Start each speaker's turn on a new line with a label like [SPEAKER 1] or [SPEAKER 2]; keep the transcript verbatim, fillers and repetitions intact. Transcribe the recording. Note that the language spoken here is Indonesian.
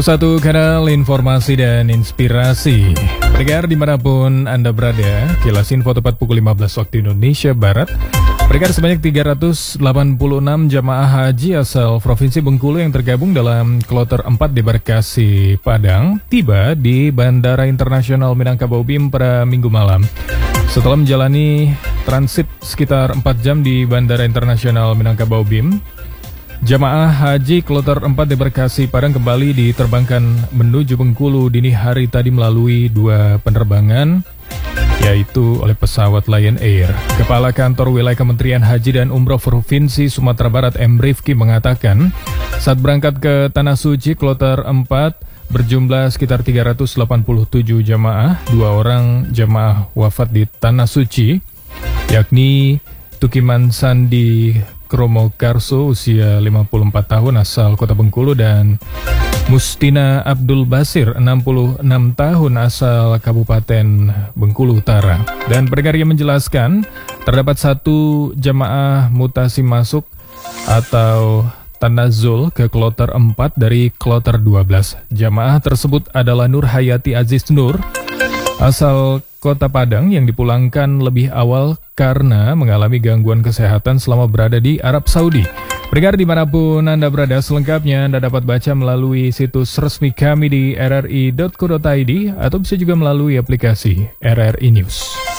[SPEAKER 1] Satu kanal informasi dan inspirasi. Pendengar dimanapun Anda berada, Kilas Info tepat pukul lima belas waktu Indonesia Barat. Pendengar sebanyak tiga ratus delapan puluh enam jamaah haji asal Provinsi Bengkulu yang tergabung dalam kloter empat di Bekasi, Padang, tiba di Bandara Internasional Minangkabau B I M pada Minggu malam. Setelah menjalani transit sekitar empat jam di Bandara Internasional Minangkabau B I M, jamaah haji kloter empat di Bekasi Padang kembali diterbangkan menuju Bengkulu dini hari tadi melalui dua penerbangan, yaitu oleh pesawat Lion Air. Kepala Kantor Wilayah Kementerian Haji dan Umroh Provinsi Sumatera Barat M. Rifki mengatakan, saat berangkat ke Tanah Suci kloter empat berjumlah sekitar tiga ratus delapan puluh tujuh jamaah, dua orang jamaah wafat di Tanah Suci, yakni Tukiman Sandi Kromo Karso usia lima puluh empat tahun asal Kota Bengkulu dan Mustina Abdul Basir enam puluh enam tahun asal Kabupaten Bengkulu Utara. Dan pendengar yang menjelaskan terdapat satu jamaah mutasi masuk atau tanazul ke kloter empat dari kloter dua belas. Jamaah tersebut adalah Nur Hayati Aziz Nur asal Kota Padang yang dipulangkan lebih awal karena mengalami gangguan kesehatan selama berada di Arab Saudi. Pendengar dimanapun Anda berada, selengkapnya Anda dapat baca melalui situs resmi kami di r r i dot co dot i d atau bisa juga melalui aplikasi R R I News.